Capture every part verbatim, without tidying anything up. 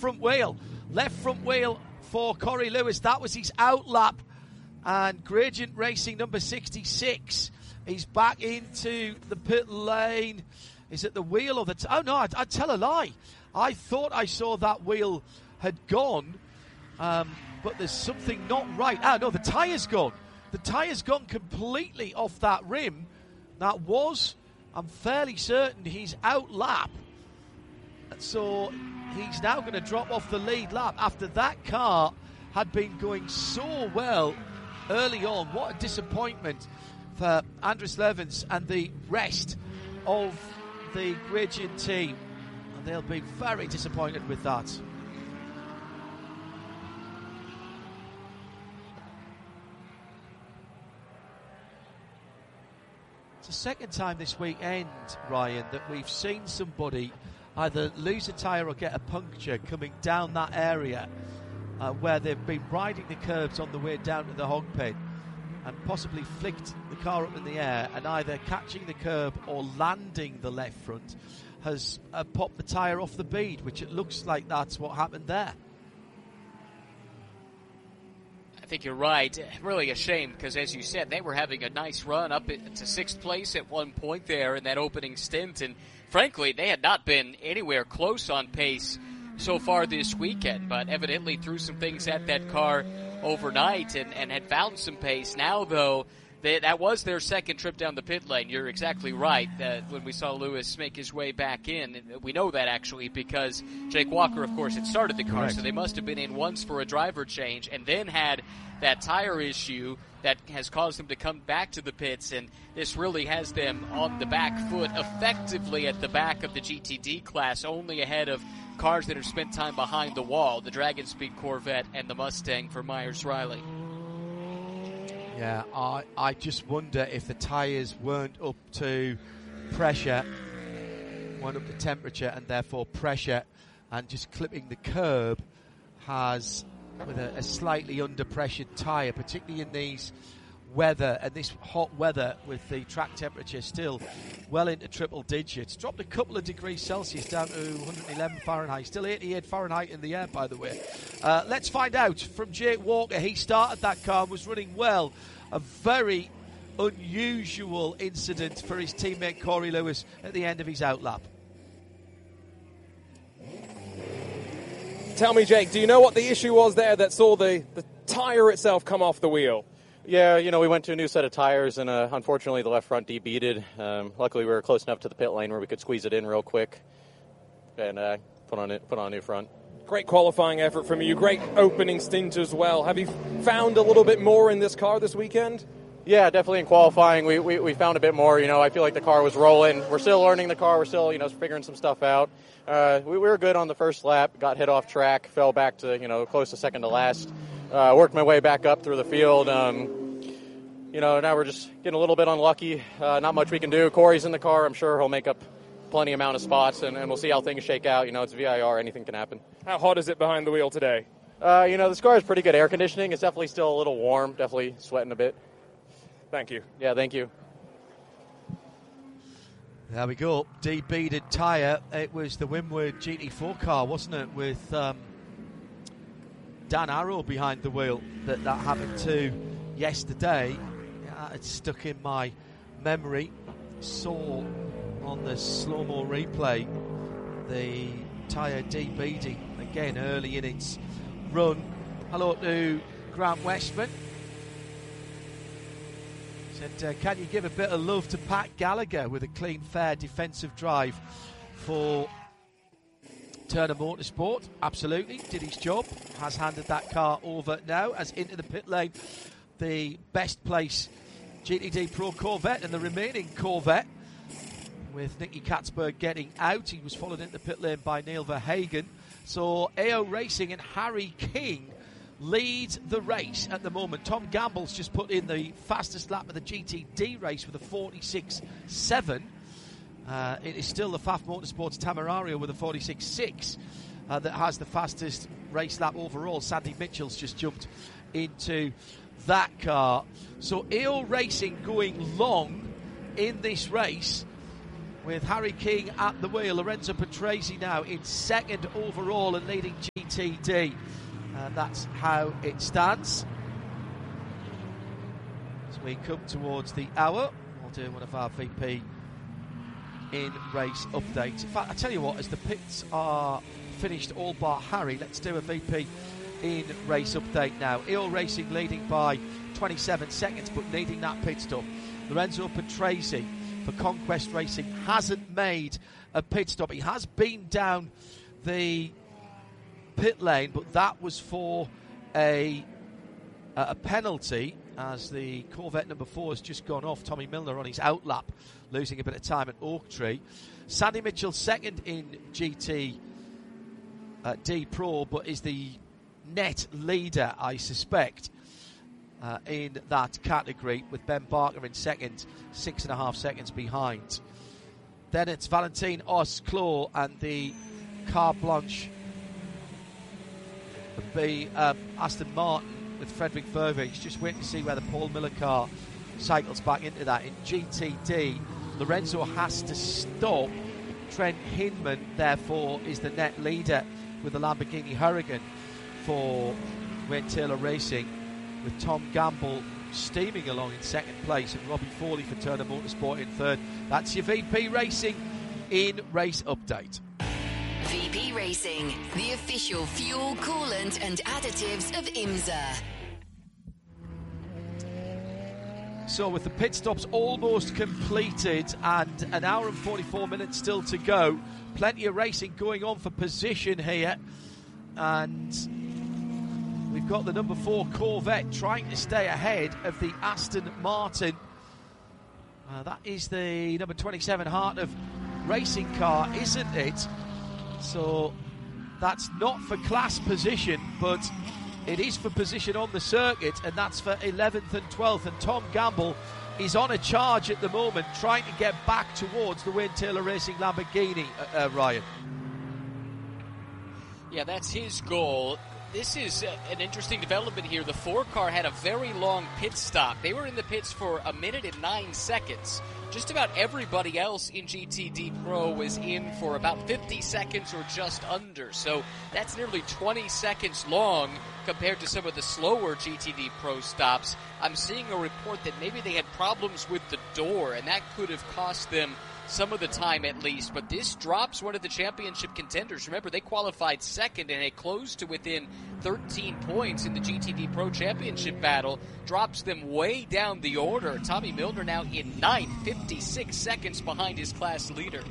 front wheel. Left front wheel for Corey Lewis. That was his out lap. And Gradient Racing number sixty-six. He's back into the pit lane. Is it the wheel or the... T- oh, no, I'd, I'd tell a lie. I thought I saw that wheel had gone, um, but there's something not right. Ah, no, the tyre's gone. The tyre's gone completely off that rim. That was, I'm fairly certain, he's out lap. So he's now going to drop off the lead lap after that car had been going so well early on. What a disappointment for Andres Levens and the rest of the Gradient team. And they'll be very disappointed with that. It's the second time this weekend, Ryan, that we've seen somebody either lose a tyre or get a puncture coming down that area uh, where they've been riding the curbs on the way down to the hog pen and possibly flicked the car up in the air, and either catching the curb or landing the left front has uh, popped the tyre off the bead, which it looks like that's what happened there. I think you're right. Really a shame, because as you said, they were having a nice run up to sixth place at one point there in that opening stint, and frankly, they had not been anywhere close on pace so far this weekend, but evidently threw some things at that car overnight and, and had found some pace. Now, though, they, that was their second trip down the pit lane. You're exactly right that when we saw Lewis make his way back in, and we know that actually because Jake Walker, of course, had started the car, Correct. So they must have been in once for a driver change and then had that tire issue that has caused them to come back to the pits, and this really has them on the back foot, effectively at the back of the G T D class, only ahead of cars that have spent time behind the wall, the Dragon Speed Corvette and the Mustang for Myers-Riley. Yeah, I, I just wonder if the tyres weren't up to pressure, weren't up to temperature and therefore pressure, and just clipping the curb has, with a, a slightly under-pressured tyre, particularly in these weather and this hot weather with the track temperature still well into triple digits. Dropped a couple of degrees Celsius down to one hundred eleven Fahrenheit. Still eighty-eight Fahrenheit in the air, by the way. Uh, let's find out from Jake Walker. He started that car, was running well. A very unusual incident for his teammate Corey Lewis at the end of his outlap. Tell me, Jake, do you know what the issue was there that saw the, the tyre itself come off the wheel? Yeah, you know, we went to a new set of tires, and uh, unfortunately the left front debeaded. Um, luckily, we were close enough to the pit lane where we could squeeze it in real quick and uh, put on it, put on a new front. Great qualifying effort from you. Great opening stint as well. Have you found a little bit more in this car this weekend? Yeah, definitely in qualifying, we, we, we found a bit more. You know, I feel like the car was rolling. We're still learning the car. We're still, you know, figuring some stuff out. Uh, we, we were good on the first lap. Got hit off track. Fell back to, you know, close to second to last. Uh, worked my way back up through the field. Um, you know, now we're just getting a little bit unlucky. Uh, not much we can do. Corey's in the car. I'm sure he'll make up plenty amount of spots, and, and we'll see how things shake out. You know, it's V I R. Anything can happen. How hot is it behind the wheel today? Uh, you know, this car has pretty good air conditioning. It's definitely still a little warm. Definitely sweating a bit. Thank you. Yeah, thank you. There we go. Debeaded tyre. It was the Wimwood G T four car, wasn't it, with um, Dan Arrow behind the wheel that that happened to yesterday. Yeah, it's stuck in my memory. Saw on the slow-mo replay the tyre debeading again early in its run. Hello to Grant Westman. Said, uh, can you give a bit of love to Pat Gallagher with a clean, fair defensive drive for Turner Motorsport? Absolutely, did his job. Has handed that car over now as into the pit lane the best place G T D Pro Corvette and the remaining Corvette, with Nicky Katzberg getting out. He was followed into the pit lane by Neil Verhagen. So A O Racing and Harry King lead the race at the moment. Tom Gamble's just put in the fastest lap of the G T D race with a forty-six seven. Uh, it is still the F A F Motorsports Tamarario with a forty-six six uh, that has the fastest race lap overall. Sandy Mitchell's just jumped into that car. So A O Racing going long in this race. with Harry King at the wheel. Lorenzo Patrese now in second overall and leading G T D. And that's how it stands. As we come towards the hour, we'll do one of our V P in race updates. In fact, I tell you what, as the pits are finished all bar Harry, let's do a V P in race update now. E O Racing leading by twenty-seven seconds, but needing that pit stop. Lorenzo Patrese for Conquest Racing hasn't made a pit stop. He has been down the pit lane, but that was for a a penalty, as the Corvette number four has just gone off. Tommy Milner on his outlap, losing a bit of time at Oak Tree. Sandy Mitchell second in G T D Pro, but is the net leader, I suspect, Uh, in that category, with Ben Barker in second, six and a half seconds behind. Then it's Valentin Os-Clos and the Carte Blanche, the um, Aston Martin with Frederick Vervage. Just waiting to see where the Paul Miller car cycles back into that. In G T D, Lorenzo has to stop. Trent Hinman, therefore, is the net leader with the Lamborghini Huracan for Wayne Taylor Racing, with Tom Gamble steaming along in second place and Robbie Foley for Turner Motorsport in third. That's your V P Racing in race update. V P Racing, the official fuel, coolant and additives of IMSA. So with the pit stops almost completed and an hour and forty-four minutes still to go, plenty of racing going on for position here, and we've got the number four Corvette trying to stay ahead of the Aston Martin. Uh, that is the number twenty-seven Heart of Racing car, isn't it? So that's not for class position, but it is for position on the circuit, and that's for eleventh and twelfth. And Tom Gamble is on a charge at the moment, trying to get back towards the Wayne Taylor Racing Lamborghini, uh, uh, Ryan. Yeah, that's his goal. This is an interesting development here. The four car had a very long pit stop. They were in the pits for a minute and nine seconds. Just about everybody else in G T D Pro was in for about fifty seconds or just under. So that's nearly twenty seconds long compared to some of the slower G T D Pro stops. I'm seeing a report that maybe they had problems with the door, and that could have cost them some of the time at least, but this drops one of the championship contenders. Remember, they qualified second and it closed to within thirteen points in the G T D Pro Championship battle, drops them way down the order. Tommy Milner now in ninth, fifty-six seconds behind his class leader.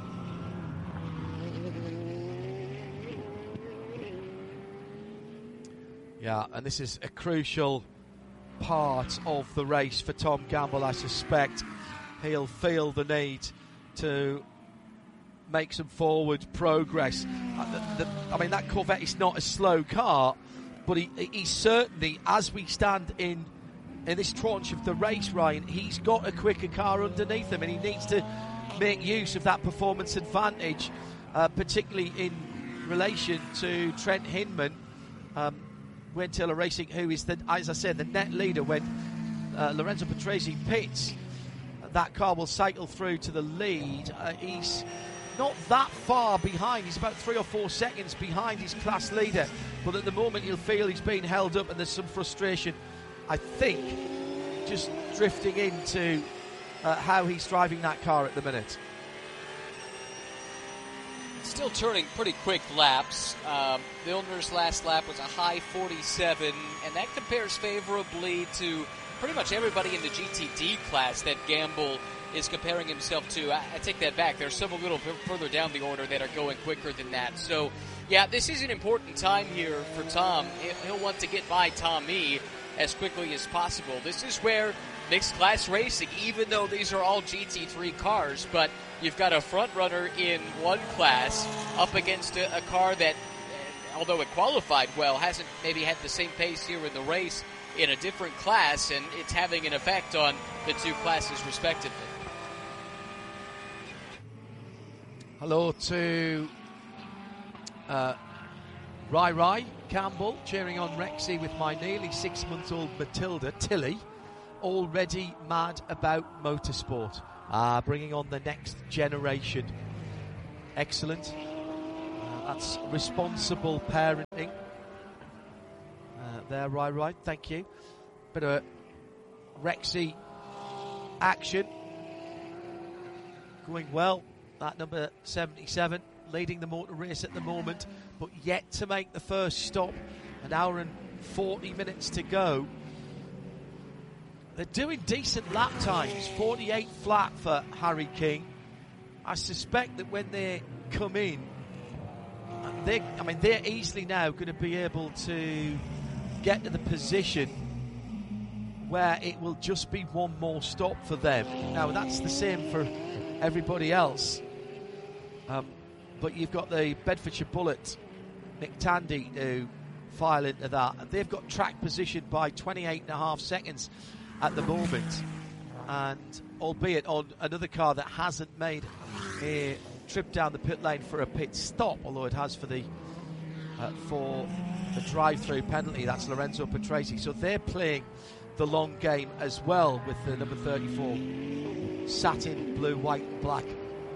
Yeah, and this is a crucial part of the race for Tom Gamble. I suspect he'll feel the need to make some forward progress. Uh, the, the, I mean, that Corvette is not a slow car, but he, he certainly, as we stand in in this tranche of the race, Ryan, he's got a quicker car underneath him, and he needs to make use of that performance advantage, uh, particularly in relation to Trent Hinman, um, Wayne Taylor Racing, who is, the, as I said, the net leader. When uh, Lorenzo Patrese pits, that car will cycle through to the lead. Uh, he's not that far behind. He's about three or four seconds behind his class leader. But at the moment, he'll feel he's being held up, and there's some frustration, I think, just drifting into uh, how he's driving that car at the minute. Still turning pretty quick laps. Um, Milner's last lap was a high forty-seven, and that compares favorably to pretty much everybody in the G T D class that Gamble is comparing himself to. I, I take that back. There's some a little bit further down the order that are going quicker than that. So, yeah, this is an important time here for Tom. He'll want to get by Tommy as quickly as possible. This is where mixed class racing, even though these are all G T three cars, but you've got a front runner in one class up against a, a car that, although it qualified well, hasn't maybe had the same pace here in the race in a different class, and it's having an effect on the two classes respectively. Hello to uh, Rai Rai Campbell, cheering on Rexy with my nearly six-month-old Matilda, Tilly, already mad about motorsport. Uh, bringing on the next generation. Excellent. Uh, that's responsible parenting. Uh, there, right, right. Thank you. Bit of Rexy action. Going well. That number seventy-seven leading the motor race at the moment, but yet to make the first stop. An hour and forty minutes to go. They're doing decent lap times. forty-eight flat for Harry King. I suspect that when they come in, they, I mean, they're easily now going to be able to get to the position where it will just be one more stop for them. Now, that's the same for everybody else. Um, but you've got the Bedfordshire Bullet, Nick Tandy, to file into that. And they've got track position by twenty-eight and a half seconds at the moment. And albeit on another car that hasn't made a trip down the pit lane for a pit stop, although it has for the uh, for the drive-through penalty. That's Lorenzo Patrese. So they're playing the long game as well with the number thirty-four satin blue, white and black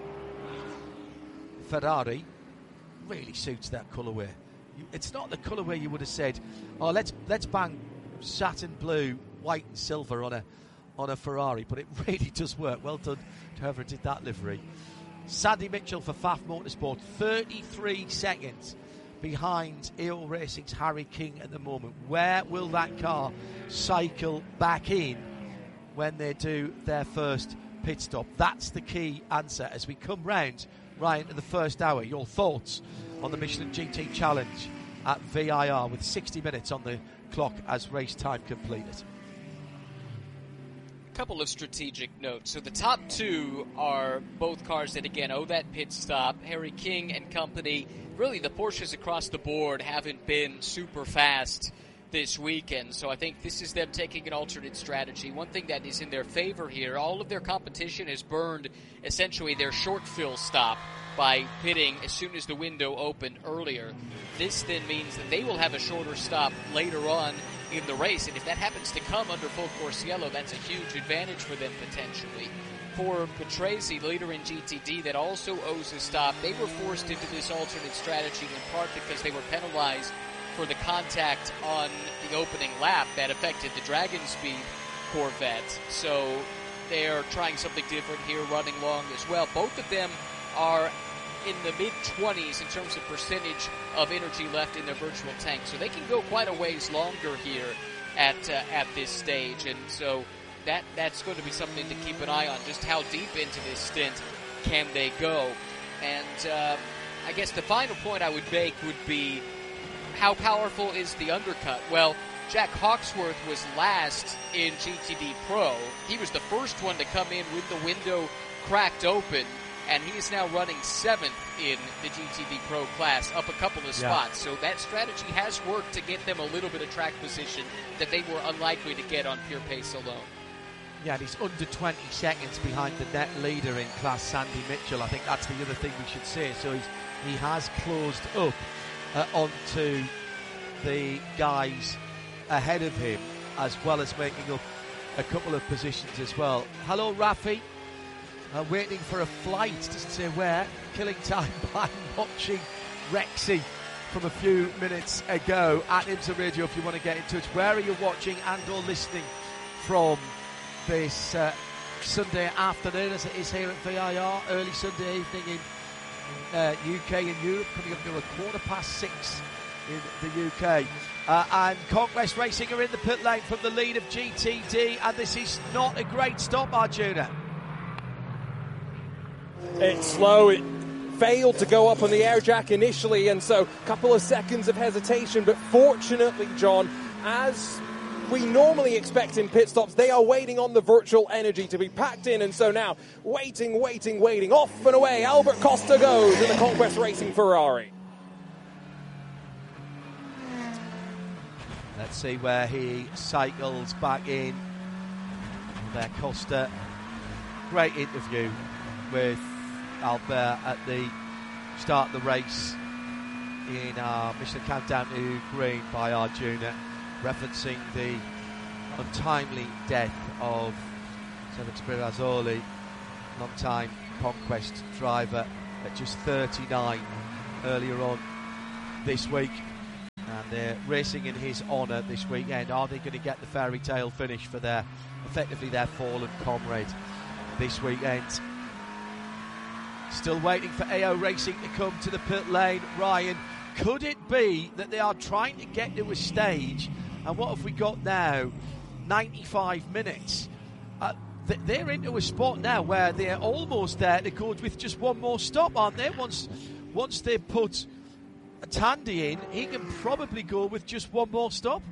Ferrari. Really suits that colourway. You, it's not the colourway you would have said, oh, let's let's bang satin blue, white and silver on a on a Ferrari, but it really does work. Well done to whoever did that livery. Sandy Mitchell for F A F Motorsport, thirty-three seconds behind E O Racing's Harry King at the moment. Where will that car cycle back in when they do their first pit stop? That's the key answer as we come round right into the first hour. Your thoughts on the Michelin G T Challenge at V I R with sixty minutes on the clock as race time completed. Couple of strategic notes. So the top two are both cars that, again, owe that pit stop. Harry King and company. Really, the Porsches across the board haven't been super fast this weekend, so I think this is them taking an alternate strategy. One thing that is in their favor here, all of their competition has burned essentially their short fill stop by pitting as soon as the window opened earlier. This then means that they will have a shorter stop later on in the race, and if that happens to come under full course yellow, that's a huge advantage for them potentially. For Patrese, leader in G T D, that also owes a stop. They were forced into this alternate strategy in part because they were penalized for the contact on the opening lap that affected the Dragon Speed Corvette. So they're trying something different here, running long as well. Both of them are in the mid-twenties in terms of percentage of energy left in their virtual tank. So they can go quite a ways longer here at uh, at this stage. And so that that's going to be something to keep an eye on, just how deep into this stint can they go. And uh, I guess the final point I would make would be, how powerful is the undercut? Well, Jack Hawksworth was last in G T D Pro. He was the first one to come in with the window cracked open, and he is now running seventh in the G T D Pro class, up a couple of spots. Yeah. So that strategy has worked to get them a little bit of track position that they were unlikely to get on pure pace alone. Yeah, and he's under twenty seconds behind the net leader in class, Sandy Mitchell. I think that's the other thing we should say. So he's, he has closed up uh, onto the guys ahead of him, as well as making up a couple of positions as well. Hello, Rafi. Uh, waiting for a flight, doesn't say where. Killing time by watching Rexy from a few minutes ago at IMSA Radio if you want to get in touch. Where are you watching and or listening from this uh, Sunday afternoon, as it is here at V I R, early Sunday evening in uh, U K and Europe, coming up to a quarter past six in the U K. Uh, and Conquest Racing are in the pit lane from the lead of G T D, and this is not a great stop, Arjuna. It's slow. It failed to go up on the air jack initially, and so a couple of seconds of hesitation. But fortunately, John, as we normally expect in pit stops, they are waiting on the virtual energy to be packed in, and so now waiting, waiting, waiting. Off and away, Albert Costa goes in the Conquest Racing Ferrari. Let's see where he cycles back in. There, Costa. Great interview with Albert at the start of the race in our Michelin Countdown to Green by Arjuna, referencing the untimely death of Seven Spirazzoli long-time Conquest driver at just thirty-nine earlier on this week. And they're racing in his honour this weekend. Are they going to get the fairy tale finish for their, effectively their fallen comrade this weekend? Still waiting for A O Racing to come to the pit lane. Ryan, could it be that they are trying to get to a stage, and what have we got now? ninety-five minutes. Uh, they're into a spot now where they're almost there to go with just one more stop, aren't they? Once, once they put Tandy in, he can probably go with just one more stop.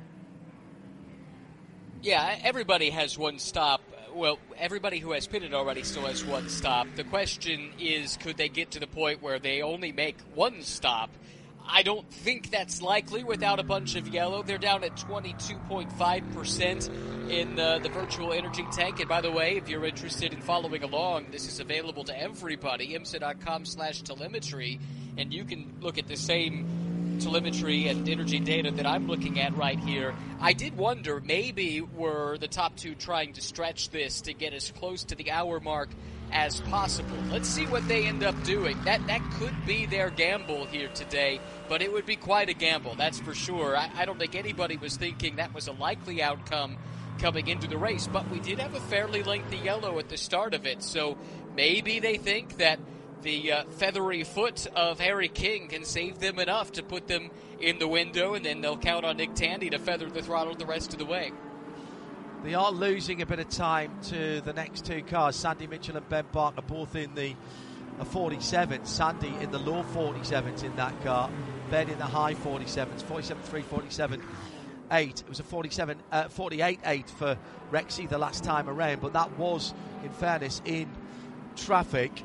Yeah, everybody has one stop. Well, everybody who has pitted already still has one stop. The question is, could they get to the point where they only make one stop? I don't think that's likely without a bunch of yellow. They're down at twenty-two point five percent in the, the virtual energy tank. And by the way, if you're interested in following along, this is available to everybody, imsa.com slash telemetry, and you can look at the same telemetry and energy data that I'm looking at right here. I did wonder, maybe were the top two trying to stretch this to get as close to the hour mark as possible. Let's see what they end up doing. That that could be their gamble here today, but it would be quite a gamble, that's for sure. I, I don't think anybody was thinking that was a likely outcome coming into the race, but we did have a fairly lengthy yellow at the start of it, so maybe they think that the uh, feathery foot of Harry King can save them enough to put them in the window, and then they'll count on Nick Tandy to feather the throttle the rest of the way. They are losing a bit of time to the next two cars. Sandy Mitchell and Ben Barker both in the uh, forty-seven. Sandy in the low forty-sevens in that car. Ben in the high forty-sevens. forty-seven three, forty-seven eight. It was a forty-seven, uh, forty-eight eight for Rexy the last time around, but that was, in fairness, in traffic.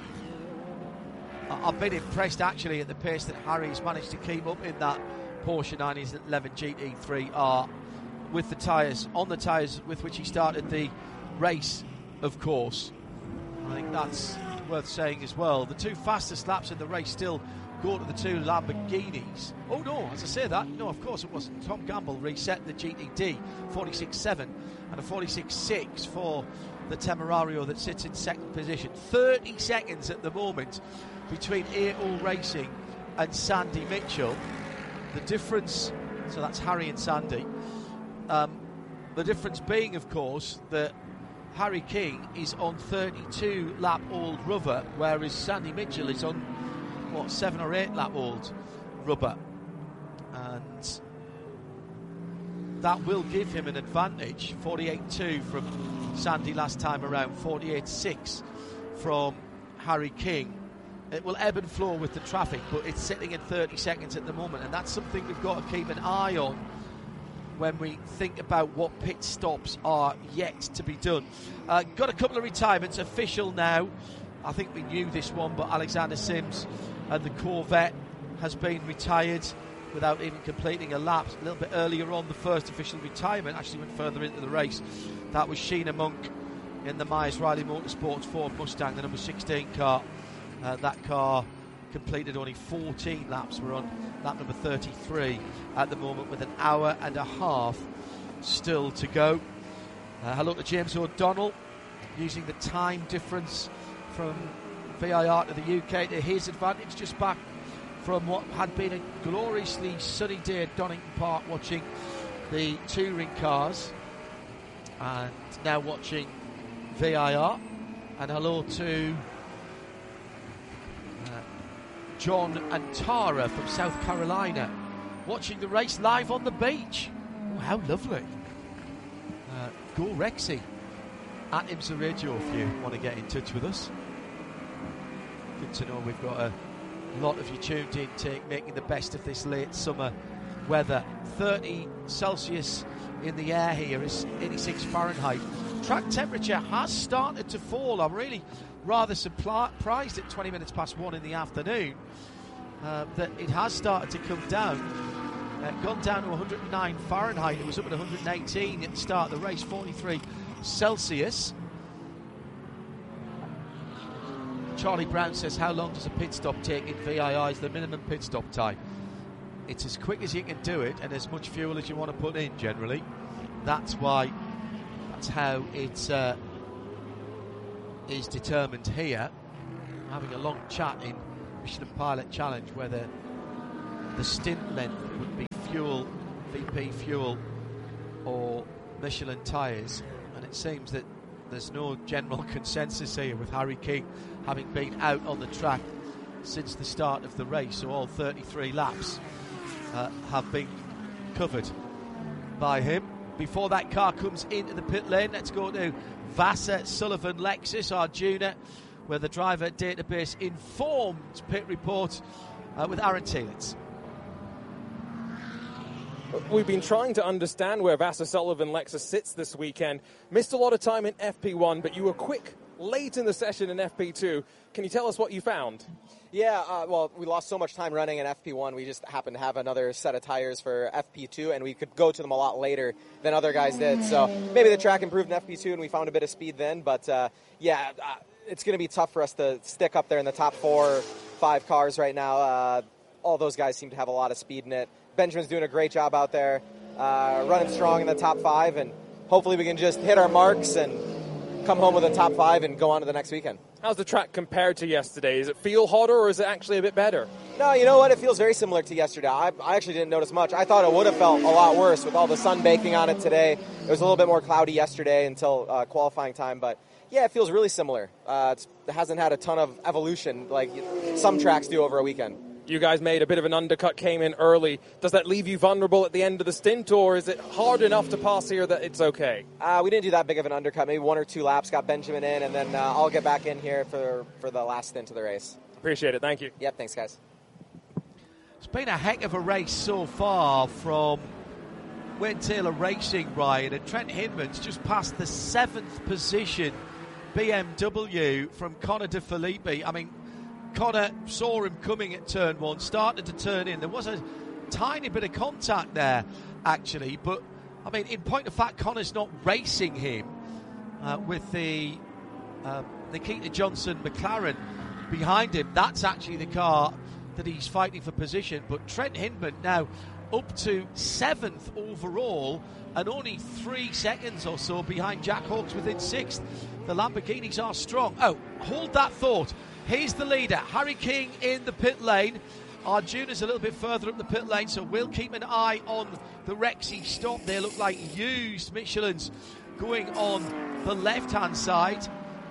I- I've been impressed actually at the pace that Harry's managed to keep up in that Porsche nine eleven G T three R. With the tyres, on the tyres with which he started the race, of course. I think that's worth saying as well. The two fastest laps in the race still go to the two Lamborghinis. Oh no, as I say that, no, of course it wasn't. Tom Gamble reset the G T D, forty-six seven and a forty-six six for the Temerario that sits in second position. thirty seconds at the moment between A O Racing and Sandy Mitchell. The difference, so that's Harry and Sandy. Um, the difference being, of course, that Harry King is on thirty-two lap old rubber, whereas Sandy Mitchell is on, what, seven or eight lap old rubber. And that will give him an advantage. forty-eight two from Sandy last time around, forty-eight six from Harry King. It will ebb and flow with the traffic, but it's sitting at thirty seconds at the moment, and that's something we've got to keep an eye on when we think about what pit stops are yet to be done. Uh, got a couple of retirements official now. I think we knew this one, but Alexander Sims and the Corvette has been retired without even completing a lap. A little bit earlier on, the first official retirement actually went further into the race. That was Sheena Monk in the Myers Riley Motorsports Ford Mustang, the number sixteen car. Uh, that car completed only fourteen laps. We're on lap number thirty-three at the moment with an hour and a half still to go. Uh, hello to James O'Donnell, using the time difference from V I R to the U K to his advantage, just back from what had been a gloriously sunny day at Donington Park, watching the touring cars, and now watching V I R. And hello to uh, John and Tara from South Carolina, watching the race live on the beach. Oh, how lovely. Uh, go Rexy at IMSA Radio if you want to get in touch with us. Good to know we've got a lot of you tuned in, to making the best of this late summer weather. thirty Celsius in the air here, is eighty-six Fahrenheit. Track temperature has started to fall. I'm really rather surprised at twenty minutes past one in the afternoon uh, that it has started to come down. Uh, gone down to one hundred nine Fahrenheit. It was up at one hundred eighteen at the start of the race, forty-three Celsius. Charlie Brown says, how long does a pit stop take in V I I? Is the minimum pit stop time? It's as quick as you can do it and as much fuel as you want to put in generally. That's why, that's how it's uh, is determined here. Having a long chat in Michelin Pilot Challenge whether the stint length would be fuel, V P fuel, or Michelin tyres, and it seems that there's no general consensus here, with Harry King having been out on the track since the start of the race, so all thirty-three laps uh, have been covered by him. Before that car comes into the pit lane, let's go to Vassar Sullivan Lexus Arjuna, where the driver database informed pit report uh, with Aaron Telitz. We've been trying to understand where Vassar Sullivan Lexus sits this weekend. Missed a lot of time in F P one, but you were quick late in the session in F P two. Can you tell us what you found? Yeah, uh, well, we lost so much time running in F P one, we just happened to have another set of tires for F P two, and we could go to them a lot later than other guys did. So maybe the track improved in F P two, and we found a bit of speed then. But, uh, yeah, uh, it's going to be tough for us to stick up there in the top four, five cars right now. Uh, all those guys seem to have a lot of speed in it. Benjamin's doing a great job out there, uh, running strong in the top five, and hopefully we can just hit our marks and come home with a top five and go on to the next weekend. How's the track compared to yesterday? Does it feel hotter, or is it actually a bit better? No, you know what? It feels very similar to yesterday. I, I actually didn't notice much. I thought it would have felt a lot worse with all the sun baking on it today. It was a little bit more cloudy yesterday until uh, qualifying time, but yeah, it feels really similar. Uh, it's, it hasn't had a ton of evolution like some tracks do over a weekend. You guys made a bit of an undercut, came in early. Does that leave you vulnerable at the end of the stint, or is it hard enough to pass here that it's okay? Uh, we didn't do that big of an undercut, maybe one or two laps, got Benjamin in, and then uh, I'll get back in here for, for the last stint of the race. Appreciate it, thank you. Yep, thanks, guys. It's been a heck of a race so far from Wayne Taylor Racing, Ryan, and Trent Hinman's just past the seventh position B M W from Connor De Filippi. I mean, Connor saw him coming at turn one, started to turn in. There was a tiny bit of contact there, actually, but I mean, in point of fact, Connor's not racing him uh, with the uh, Nikita Johnson McLaren behind him. That's actually the car that he's fighting for position. But Trent Hinman now up to seventh overall and only three seconds or so behind Jack Hawkes within sixth. The Lamborghinis are strong. Oh, hold that thought. He's the leader, Harry King in the pit lane. Arjuna's a little bit further up the pit lane, so we'll keep an eye on the Rexy stop. They look like used Michelins going on the left-hand side.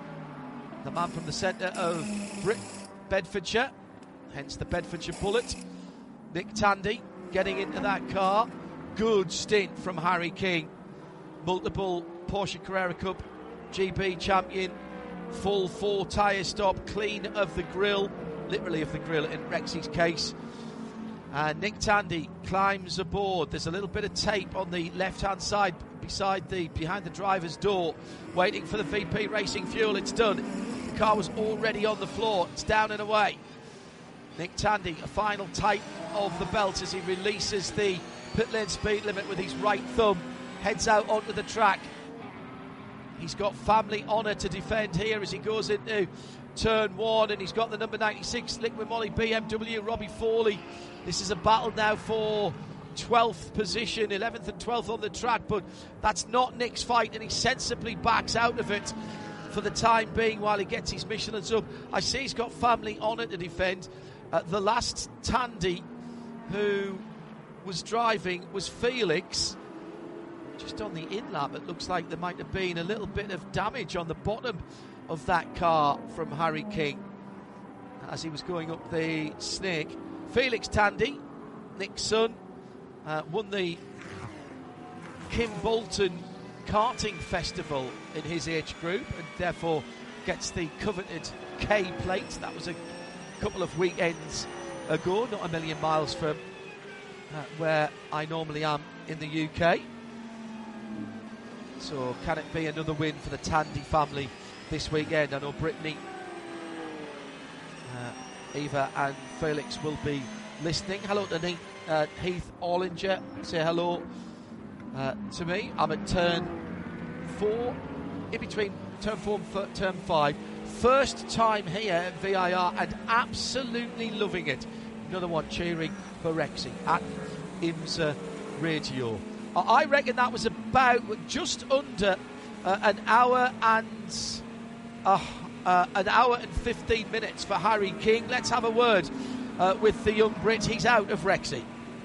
The man from the centre of Brit- Bedfordshire, hence the Bedfordshire Bullet, Nick Tandy, getting into that car. Good stint from Harry King, multiple Porsche Carrera Cup G B champion. Full four tyre stop, clean of the grill, literally of the grill in Rexy's case. And Nick Tandy climbs aboard. There's a little bit of tape on the left-hand side beside the behind the driver's door, waiting for the V P Racing fuel. It's done. The car was already on the floor. It's down and away. Nick Tandy, a final tight of the belt as he releases the pit lane speed limit with his right thumb, heads out onto the track. He's got family honour to defend here as he goes into turn one, and he's got the number ninety-six Liquid Moly B M W, Robbie Foley. This is a battle now for twelfth position, eleventh and twelfth on the track, but that's not Nick's fight, and he sensibly backs out of it for the time being while he gets his Michelins up. I see he's got family honour to defend. Uh, the last Tandy who was driving was Felix. Just on the in-lap, it looks like there might have been a little bit of damage on the bottom of that car from Harry King as he was going up the snake. Felix Tandy, Nick's son, uh, won the Kim Bolton karting festival in his age group and therefore gets the coveted K plate. That was a couple of weekends ago, not a million miles from uh, where I normally am in the U K. So can it be another win for the Tandy family this weekend? I know Brittany, uh, Eva and Felix will be listening. Hello to Nate, uh, Heath Orlinger. Say hello uh, to me. I'm at turn four, in between turn four and f- turn five. First time here at V I R and absolutely loving it. Another one cheering for Rexy at IMSA Radio. I reckon that was about just under uh, an hour and uh, uh, an hour and fifteen minutes for Harry King. Let's have a word uh, with the young Brit. He's out of Rexy.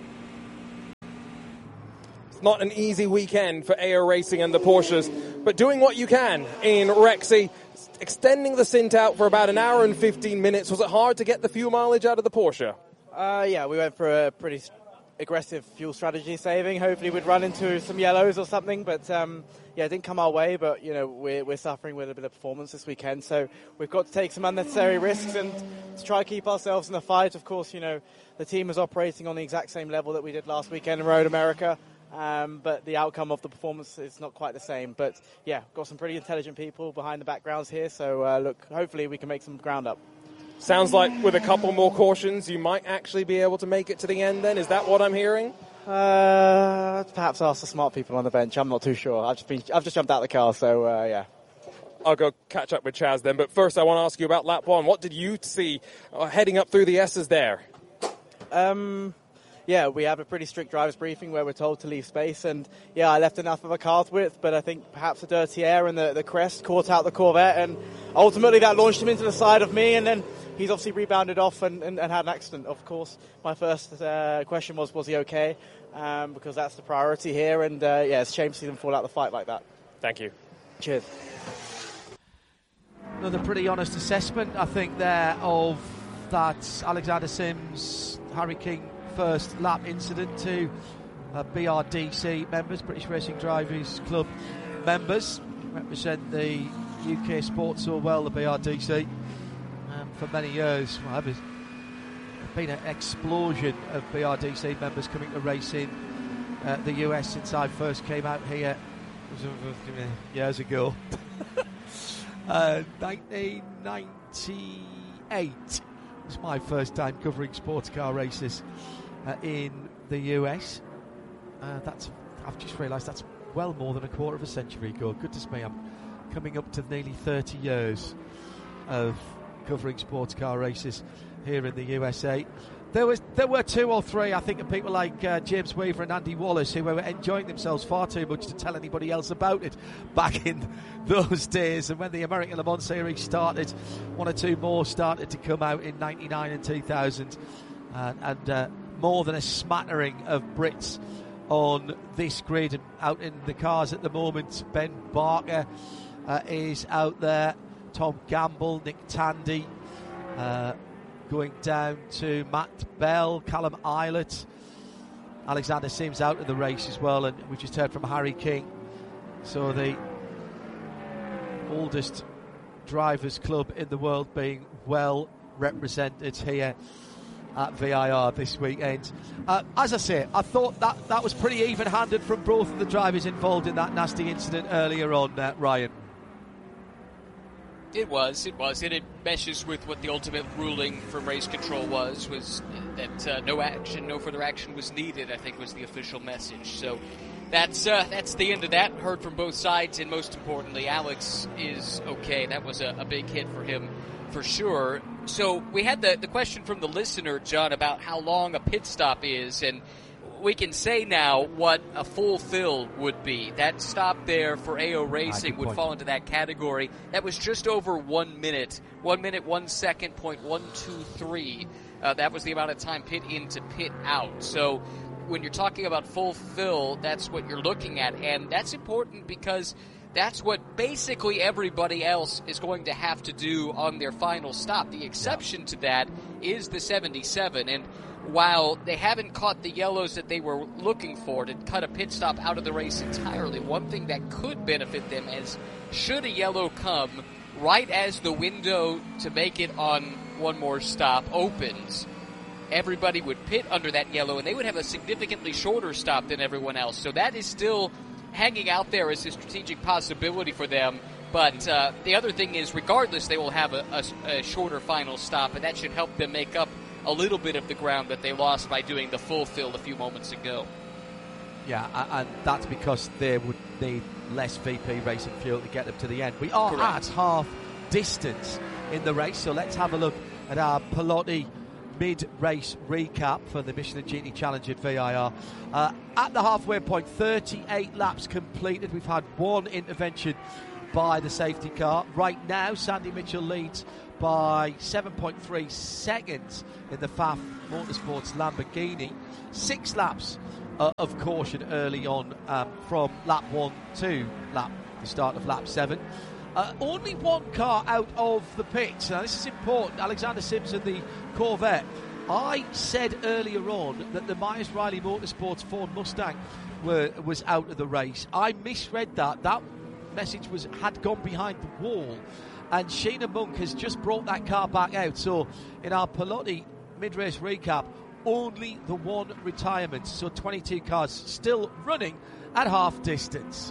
It's not an easy weekend for A O Racing and the Porsches, but doing what you can in Rexy, extending the stint out for about an hour and fifteen minutes. Was it hard to get the fuel mileage out of the Porsche? Uh, yeah, we went for a pretty aggressive fuel strategy saving. Hopefully we'd run into some yellows or something, but um, yeah, it didn't come our way. But you know, we're, we're suffering with a bit of performance this weekend, so we've got to take some unnecessary risks and to try to keep ourselves in the fight. Of course, you know, the team is operating on the exact same level that we did last weekend in Road America, um, but the outcome of the performance is not quite the same. But yeah, got some pretty intelligent people behind the backgrounds here, so uh, look, hopefully we can make some ground up. Sounds like with a couple more cautions, you might actually be able to make it to the end then. Is that what I'm hearing? Uh, perhaps ask the smart people on the bench. I'm not too sure. I've just been, I've just jumped out of the car, so uh, yeah. I'll go catch up with Chaz then. But first I want to ask you about lap one. What did you see uh, heading up through the S's there? Um... Yeah, we have a pretty strict driver's briefing where we're told to leave space, and yeah, I left enough of a cart width, but I think perhaps the dirty air and the, the crest caught out the Corvette, and ultimately that launched him into the side of me, and then he's obviously rebounded off and, and, and had an accident. Of course, my first uh, question was, was he okay? Um, because that's the priority here, and uh, yeah, it's a shame to see them fall out of the fight like that. Thank you. Cheers. Another pretty honest assessment, I think, there of that Alexander Sims, Harry King first lap incident to uh, B R D C members, British Racing Drivers Club members, represent the U K sports so well, the B R D C. Um, for many years, well, there's been an explosion of B R D C members coming to race in uh, the U S since I first came out here years ago. uh, nineteen ninety-eight was my first time covering sports car races Uh, in the U S. Uh, that's I've just realised that's well more than a quarter of a century ago. Goodness me, I'm coming up to nearly thirty years of covering sports car races here in the U S A. There was there were two or three, I think, of people like uh, James Weaver and Andy Wallace who were enjoying themselves far too much to tell anybody else about it back in those days. And when the American Le Mans Series started, one or two more started to come out in ninety-nine and two thousand, uh, and uh, more than a smattering of Brits on this grid and out in the cars at the moment. Ben Barker uh, is out there, Tom Gamble, Nick Tandy, uh, going down to Matt Bell, Callum Eilert, Alexander Sims out of the race as well, and we just heard from Harry King. So the oldest drivers club in the world being well represented here at V I R this weekend. Uh, as I say, I thought that that was pretty even-handed from both of the drivers involved in that nasty incident earlier on, uh, Ryan. It was, it was, and it meshes with what the ultimate ruling from race control was, was that uh, no action, no further action was needed, I think was the official message. So that's uh, that's the end of that. Heard from both sides, and most importantly, Alex is okay. That was a, a big hit for him, for sure. So we had the, the question from the listener, John, about how long a pit stop is, and we can say now what a full fill would be. That stop there for A O Racing ah, would point. fall into that category. That was just over one minute. One minute, one second, point one two three. Uh, that was the amount of time pit in to pit out. So when you're talking about full fill, that's what you're looking at. And that's important because that's what basically everybody else is going to have to do on their final stop. The exception yeah. to that is the seventy-seven. And while they haven't caught the yellows that they were looking for to cut a pit stop out of the race entirely, one thing that could benefit them is should a yellow come right as the window to make it on one more stop opens, everybody would pit under that yellow, and they would have a significantly shorter stop than everyone else. So that is still hanging out there as a strategic possibility for them. But uh, the other thing is, regardless, they will have a, a, a shorter final stop, and that should help them make up a little bit of the ground that they lost by doing the full fill a few moments ago. Yeah, and that's because they would need less V P racing fuel to get them to the end. We are Correct. at half distance in the race, so let's have a look at our Pelotti mid-race recap for the Michelin G T Challenge at V I R. Uh, at the halfway point, thirty-eight laps completed. We've had one intervention by the safety car. Right now, Sandy Mitchell leads by seven point three seconds in the F A F Motorsports Lamborghini. Six laps uh, of caution early on um, from lap one to lap the start of lap seven. Uh, only one car out of the pits. Now, this is important. Alexander Simpson, the Corvette. I said earlier on that the Myers Riley Motorsports Ford Mustang were, was out of the race. I misread that. That message was had gone behind the wall, and Sheena Monk has just brought that car back out. So in our Pelotti mid-race recap, only the one retirement. So twenty-two cars still running at half distance.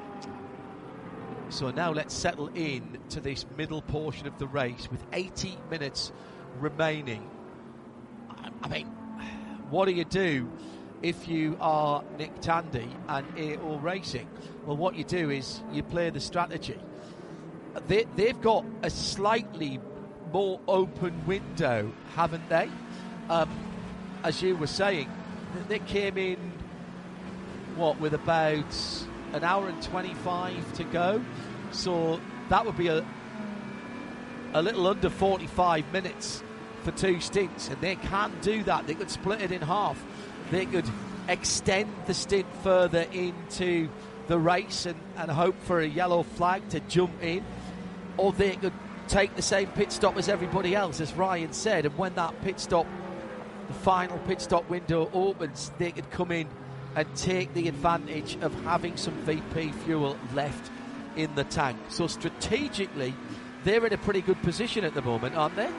So now let's settle in to this middle portion of the race with eighty minutes remaining. I mean, what do you do if you are Nick Tandy and A O Racing? Well, what you do is you play the strategy. They, they've got a slightly more open window, haven't they? Um, as you were saying, they came in, what, with about an hour and twenty-five to go. So that would be a, a little under forty-five minutes for two stints, and they can do that. They could split it in half. They could extend the stint further into the race and, and hope for a yellow flag to jump in, or they could take the same pit stop as everybody else, as Ryan said, and when that pit stop, the final pit stop window opens, they could come in and take the advantage of having some V P fuel left in the tank. So strategically, they're in a pretty good position at the moment, aren't they?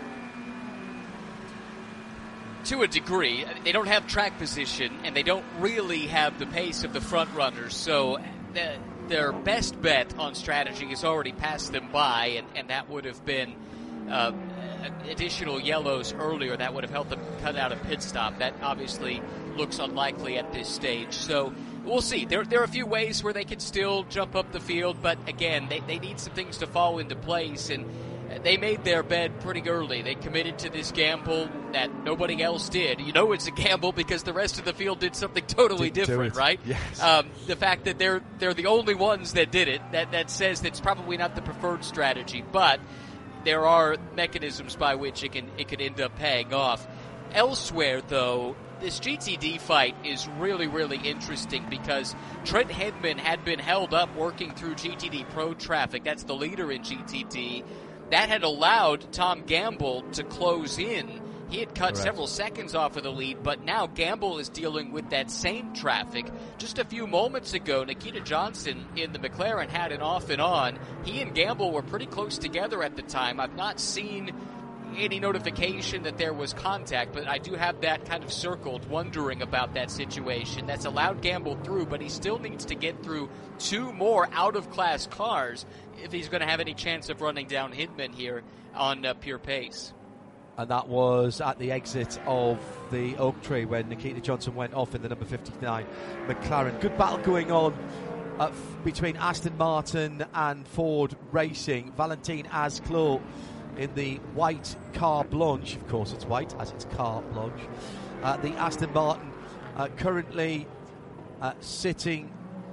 To a degree. They don't have track position, and they don't really have the pace of the front runners, so the, their best bet on strategy has already passed them by, and, and that would have been uh, additional yellows earlier. That would have helped them cut out a pit stop. That obviously looks unlikely at this stage, so we'll see. There, there are a few ways where they can still jump up the field, but again, they, they need some things to fall into place, and they made their bed pretty early. They committed to this gamble that nobody else did. You know it's a gamble because the rest of the field did something totally Didn't different, right? Yes. Um, the fact that they're they're the only ones that did it, that, that says that's probably not the preferred strategy, but there are mechanisms by which it can it could end up paying off. Elsewhere, though, this G T D fight is really, really interesting because Trent Hedman had been held up working through G T D Pro traffic. That's the leader in G T D. That had allowed Tom Gamble to close in. He had cut Correct. several seconds off of the lead, but now Gamble is dealing with that same traffic. Just a few moments ago, Nikita Johnson in the McLaren had an off and on. He and Gamble were pretty close together at the time. I've not seen any notification that there was contact, but I do have that kind of circled, wondering about that situation. That's allowed Gamble through, but he still needs to get through two more out-of-class cars if he's going to have any chance of running down Hindman here on uh, pure pace. And that was at the exit of the Oak Tree when Nikita Johnson went off in the number fifty-nine McLaren. Good battle going on uh, f- between Aston Martin and Ford Racing. Valentin Asclot in the white car blanche, of course it's white as it's car blanche. Uh, the Aston Martin uh, currently uh, sitting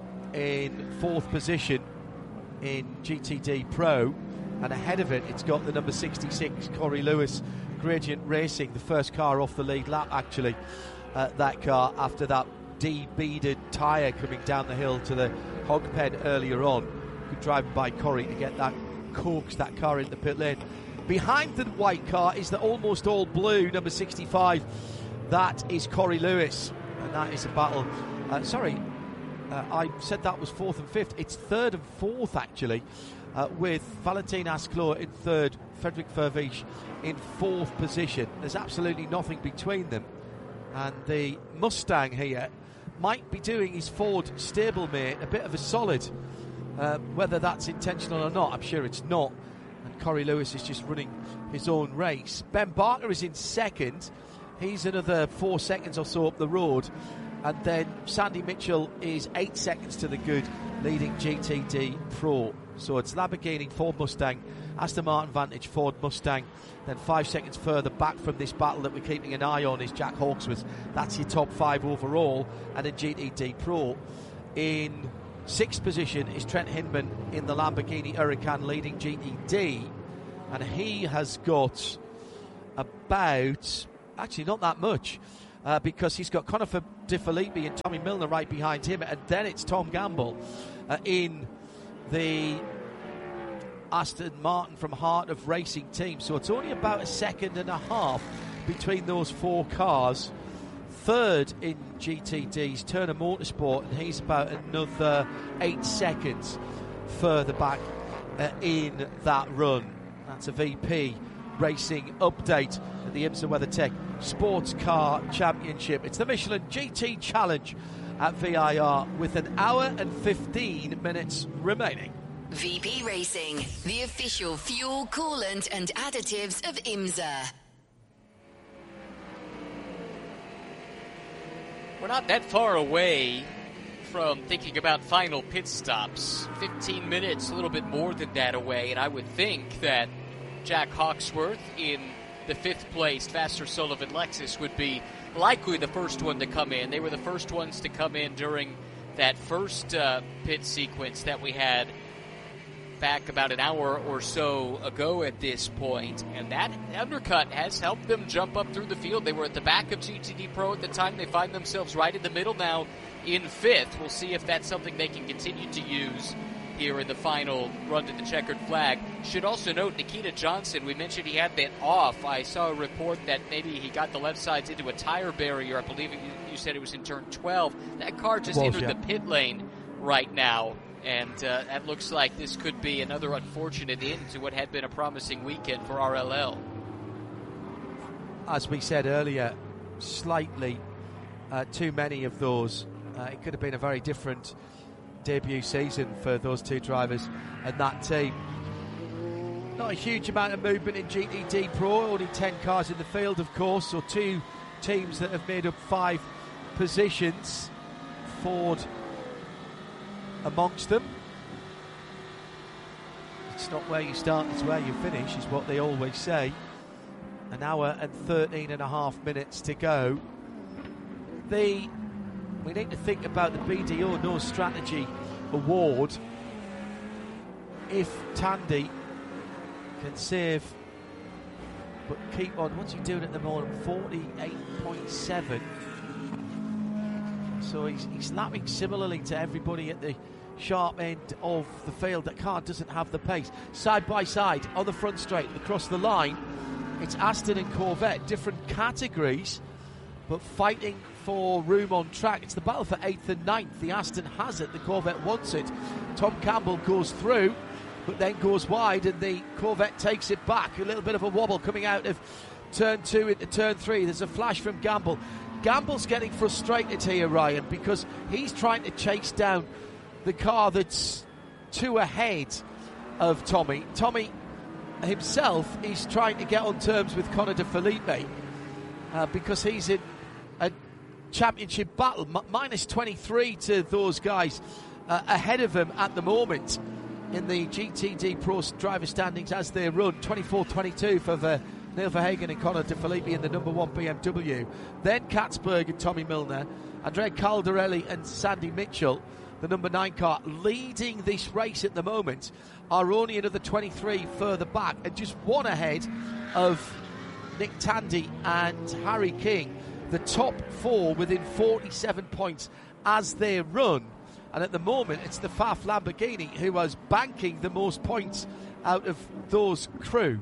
in fourth position in G T D Pro, and ahead of it it's got the number sixty-six Corey Lewis Gradient Racing, the first car off the lead lap actually, uh, that car after that de-beaded tyre coming down the hill to the hog pen earlier on. Good driving by Corey to get that, coax that car into the pit lane. Behind the white car is the almost all blue number sixty-five. That is Corey Lewis, and that is a battle. Uh, sorry, uh, I said that was fourth and fifth. It's third and fourth actually, uh, with Valentin Asclot in third, Frederick Verviche in fourth position. There's absolutely nothing between them, and the Mustang here might be doing his Ford stablemate a bit of a solid. Uh, whether that's intentional or not, I'm sure it's not. And Corey Lewis is just running his own race. Ben Barker is in second. He's another four seconds or so up the road. And then Sandy Mitchell is eight seconds to the good, leading G T D Pro. So it's Lamborghini, Ford Mustang, Aston Martin Vantage, Ford Mustang. Then five seconds further back from this battle that we're keeping an eye on is Jack Hawksworth. That's your top five overall. And in G T D Pro, in Sixth position is Trent Hinman in the Lamborghini Huracan leading G T D, and he has got about, actually not that much, uh, because he's got Connor De Filippi and Tommy Milner right behind him, and then it's Tom Gamble uh, in the Aston Martin from Heart of Racing team. So it's only about a second and a half between those four cars. Third in G T D's Turner Motorsport, and he's about another eight seconds further back uh, in that run. That's a V P Racing update at the IMSA WeatherTech Sports Car Championship. It's the Michelin G T Challenge at V I R with an hour and fifteen minutes remaining. V P Racing, the official fuel, coolant and additives of IMSA. We're not that far away from thinking about final pit stops. fifteen minutes, a little bit more than that away, and I would think that Jack Hawksworth in the fifth place Vassar Sullivan Lexus would be likely the first one to come in. They were the first ones to come in during that first uh, pit sequence that we had back about an hour or so ago at this point, and that undercut has helped them jump up through the field. They were at the back of G T D Pro at the time. They find themselves right in the middle now in fifth. We'll see if that's something they can continue to use here in the final run to the checkered flag. Should also note Nikita Johnson, we mentioned he had that off. I saw a report that maybe he got the left sides into a tire barrier. I believe you, you said it was in turn twelve. That car just was, entered yeah. the pit lane right now. And uh, that looks like this could be another unfortunate end to what had been a promising weekend for R L L. As we said earlier, slightly uh, too many of those. Uh, it could have been a very different debut season for those two drivers and that team. Not a huge amount of movement in G T D Pro, only ten cars in the field, of course, so two teams that have made up five positions. Ford amongst them. It's not where you start, it's where you finish, is what they always say. An hour and thirteen and a half minutes to go. The we need to think about the B D O No Strategy Award. If Tandy can save but keep on, what's he doing at the moment? forty-eight point seven. So he's, he's lapping similarly to everybody at the sharp end of the field. That car doesn't have the pace. Side by side on the front straight across the line, it's Aston and Corvette, different categories, but fighting for room on track. It's the battle for eighth and ninth. The Aston has it, the Corvette wants it. Tom Campbell goes through, but then goes wide, and the Corvette takes it back. A little bit of a wobble coming out of turn two into turn three. There's a flash from Gamble. Gamble's getting frustrated here, Ryan, because he's trying to chase down the car that's two ahead of Tommy. Tommy himself is trying to get on terms with Connor De Filippi uh, because he's in a championship battle. M- minus twenty-three to those guys uh, ahead of him at the moment in the G T D Pro driver standings as they run. twenty-four twenty-two for the Neil Verhagen and Connor De Filippi in the number one B M W. Then Katzberg and Tommy Milner. Andrea Caldarelli and Sandy Mitchell, the number nine car, leading this race at the moment, are only another twenty-three further back and just one ahead of Nick Tandy and Harry King. The top four within forty-seven points as they run. And at the moment, it's the F A F Lamborghini who was banking the most points out of those crew.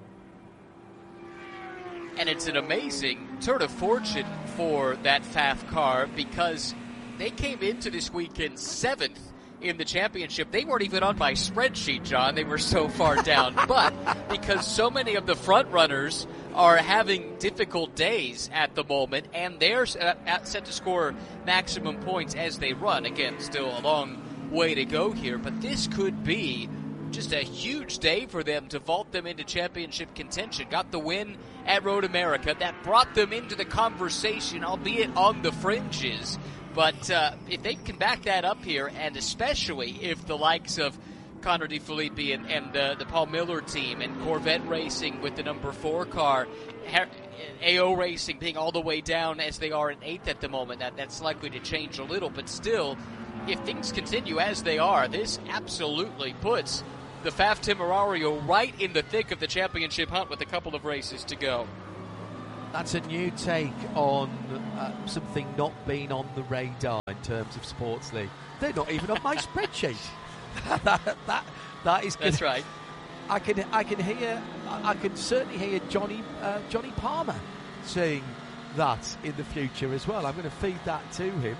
And it's an amazing turn of fortune for that F A F car because they came into this weekend seventh in the championship. They weren't even on my spreadsheet, John. They were so far down. But because so many of the front runners are having difficult days at the moment, and they're set to score maximum points as they run. Again, still a long way to go here, but this could be just a huge day for them to vault them into championship contention. Got the win at Road America. That brought them into the conversation, albeit on the fringes. But uh, if they can back that up here, and especially if the likes of Connor De Filippi and, and uh, the Paul Miller team and Corvette Racing with the number four car, A O Racing being all the way down as they are in eighth at the moment, that, that's likely to change a little, but still if things continue as they are, this absolutely puts the F A F Temerario right in the thick of the championship hunt with a couple of races to go. That's a new take on uh, something not being on the radar in terms of Sports League. They're not even on my spreadsheet. that, that, that is That's right. I can I can hear I can certainly hear Johnny uh, Johnny Palmer saying that in the future as well. I'm going to feed that to him.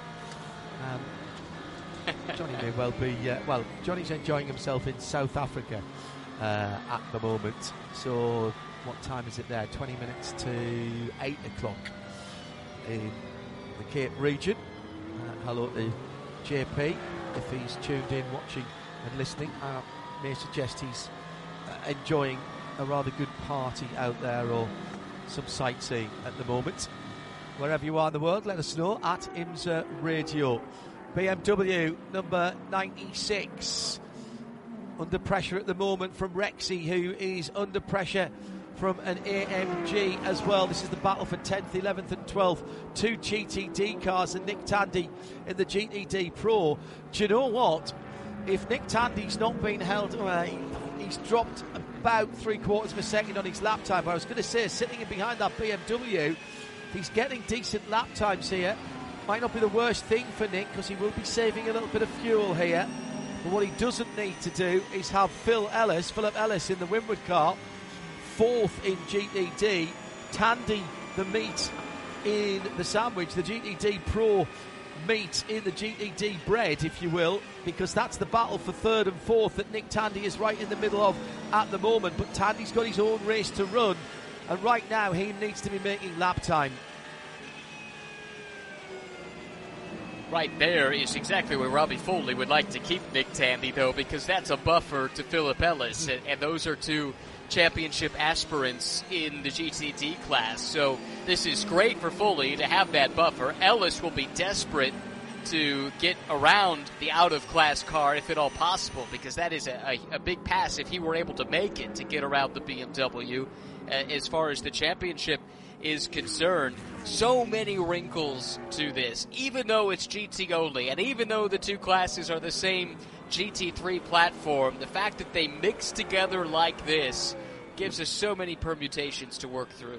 Um, Johnny may well be uh, well. Johnny's enjoying himself in South Africa uh, at the moment. So what time is it there? twenty minutes to eight o'clock in the Cape region. Uh, hello to J P if he's tuned in, watching and listening. I may suggest he's uh, enjoying a rather good party out there or some sightseeing at the moment. Wherever you are in the world, let us know at IMSA Radio. B M W number ninety-six under pressure at the moment from Rexy, who is under pressure from an A M G as well. This is the battle for tenth, eleventh and twelfth. Two G T D cars and Nick Tandy in the G T D Pro. Do you know what? If Nick Tandy's not been held away, he's dropped about three quarters of a second on his lap time. But I was going to say, sitting in behind that B M W, he's getting decent lap times here. Might not be the worst thing for Nick because he will be saving a little bit of fuel here. But what he doesn't need to do is have Phil Ellis, Philip Ellis in the Winward car, fourth in G T D, Tandy the meat in the sandwich, the G T D Pro meat in the G T D bread, if you will, because that's the battle for third and fourth that Nick Tandy is right in the middle of at the moment. But Tandy's got his own race to run, and right now he needs to be making lap time. Right there is exactly where Robbie Foley would like to keep Nick Tandy, though, because that's a buffer to Philip Ellis, and, and those are two championship aspirants in the G T D class. So this is great for Foley to have that buffer. Ellis will be desperate to get around the out-of-class car if at all possible, because that is a, a, a big pass if he were able to make it to get around the B M W uh, as far as the championship is concerned. So many wrinkles to this, even though it's G T only, and even though the two classes are the same G T three platform, the fact that they mix together like this gives us so many permutations to work through.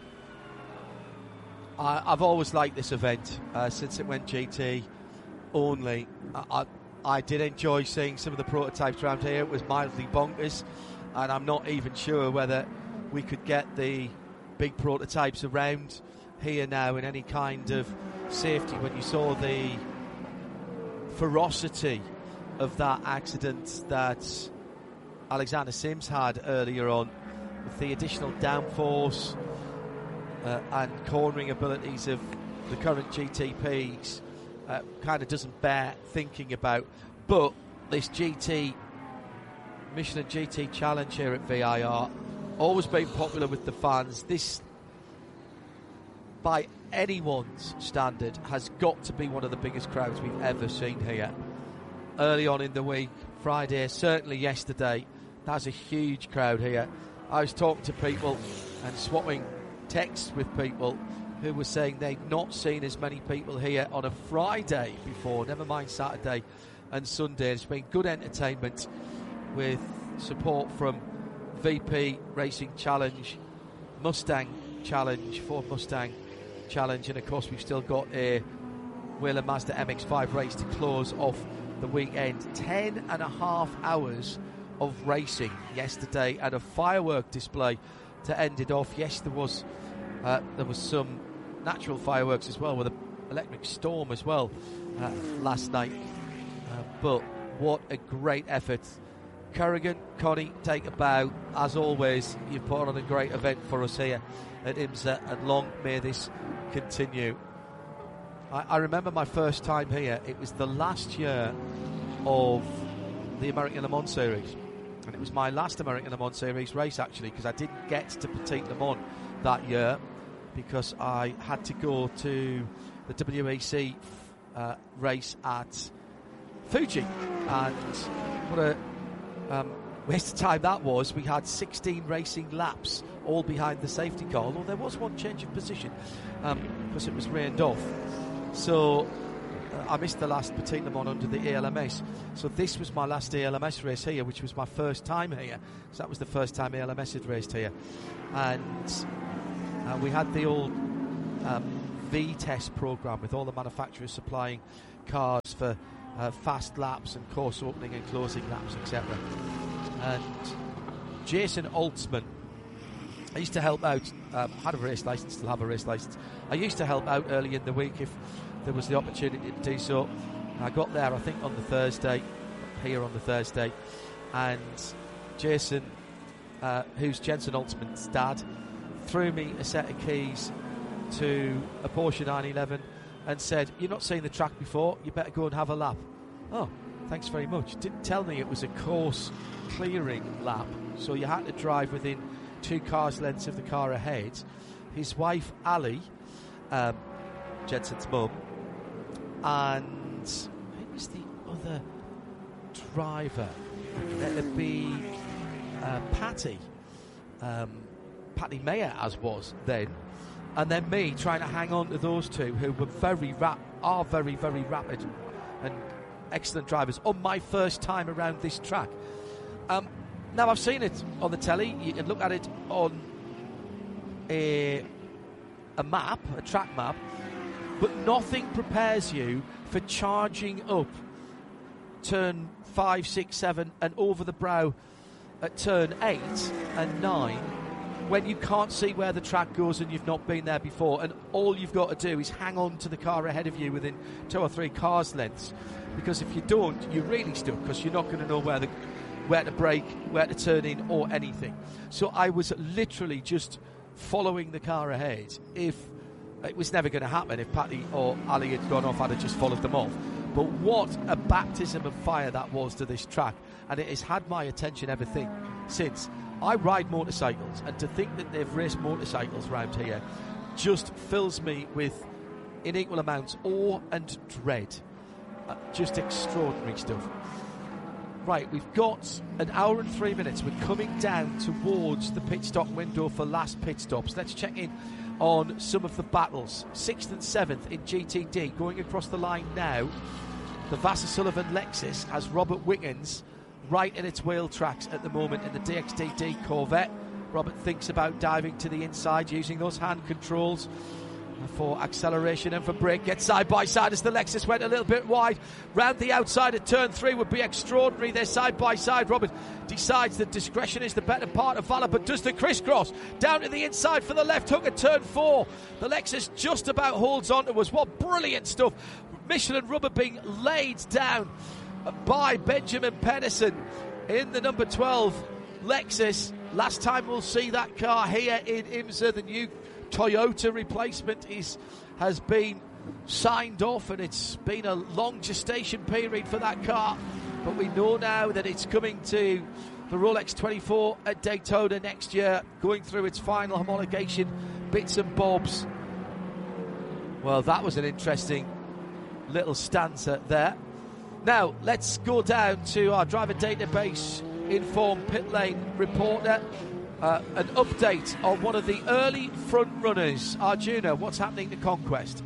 I, I've always liked this event uh, since it went G T only. I, I, I did enjoy seeing some of the prototypes around here. It was mildly bonkers, and I'm not even sure whether we could get the big prototypes around here now in any kind of safety. When you saw the ferocity of that accident that Alexander Sims had earlier on, with the additional downforce uh, and cornering abilities of the current G T Ps, uh, kind of doesn't bear thinking about. But this G T Michelin G T Challenge here at V I R, always been popular with the fans. This, by anyone's standard, has got to be one of the biggest crowds we've ever seen here. Early on in the week, Friday, certainly yesterday, that was a huge crowd here. I was talking to people and swapping texts with people who were saying they'd not seen as many people here on a Friday before, never mind Saturday and Sunday. It's been good entertainment with support from V P Racing Challenge, Mustang Challenge, Ford Mustang Challenge, and of course we've still got a Whelen Mazda M X five race to close off the weekend. Ten and a half hours of racing yesterday and a firework display to end it off. Yes, there was uh, there was some natural fireworks as well with an electric storm as well uh, last night, uh, but what a great effort. Kerrigan, Connie, take a bow. As always, you've put on a great event for us here at IMSA, and long may this continue. I, I remember my first time here. It was the last year of the American Le Mans Series, and it was my last American Le Mans Series race, actually, because I didn't get to Petit Le Mans that year because I had to go to the W E C uh, race at Fuji, and what a Um, waste of time that was. We had sixteen racing laps, all behind the safety car, although there was one change of position um, because it was rained off. So uh, I missed the last Petit Le Mans under the A L M S. So this was my last A L M S race here, which was my first time here. So that was the first time A L M S had raced here. And uh, we had the old um, V-Test program with all the manufacturers supplying cars for uh, fast laps and course opening and closing laps, et cetera. And Jason Altsman, I used to help out, um, had a race licence, still have a race licence. I used to help out early in the week if there was the opportunity to do so. I got there, I think, on the Thursday, here on the Thursday, and Jason, uh, who's Jensen Altsman's dad, threw me a set of keys to a Porsche nine eleven and said, "You've not seen the track before, you better go and have a lap." Oh, thanks very much. Didn't tell me it was a course clearing lap, so you had to drive within two cars' lengths of the car ahead. His wife, Ali, um, Jensen's mum, and who was the other driver? It'd be uh, Patty, um, Patty Mayer, as was then, and then me trying to hang on to those two who were very rap- are very, very rapid and excellent drivers on my first time around this track. Um, now, I've seen it on the telly. You can look at it on a, a map, a track map, but nothing prepares you for charging up turn five, six, seven, and over the brow at turn eight and nine when you can't see where the track goes and you've not been there before, and all you've got to do is hang on to the car ahead of you within two or three cars' lengths, because if you don't, you're really stuck, because you're not going to know where the where to brake, where to turn in, or anything. So I was literally just following the car ahead. If it was never going to happen, if Patty or Ali had gone off, I'd have just followed them off. But what a baptism of fire that was to this track, and it has had my attention ever think, since. I ride motorcycles, and to think that they've raced motorcycles around here just fills me with, in equal amounts, awe and dread. Uh, just extraordinary stuff. Right, we've got an hour and three minutes. We're coming down towards the pit stop window for last pit stops. Let's check in on some of the battles. Sixth and seventh in G T D. Going across the line now, the Vassar Sullivan Lexus has Robert Wiggins right in its wheel tracks at the moment in the D X D D Corvette. Robert thinks about diving to the inside using those hand controls for acceleration and for brake. Gets side by side as the Lexus went a little bit wide. Round the outside at turn three would be extraordinary. They're side by side. Robert decides that discretion is the better part of valor, but does the crisscross down to the inside for the left hook at turn four. The Lexus just about holds on to us. What brilliant stuff. Michelin rubber being laid down by Benjamin Pedersen in the number twelve Lexus. Last time we'll see that car here in IMSA. The new Toyota replacement is has been signed off, and it's been a long gestation period for that car, but we know now that it's coming to the Rolex twenty-four at Daytona next year, going through its final homologation bits and bobs. Well, that was an interesting little stanza there. Now let's go down to our driver database informed pit lane reporter. Uh, an update on one of the early front runners. Arjuna, what's happening to Conquest?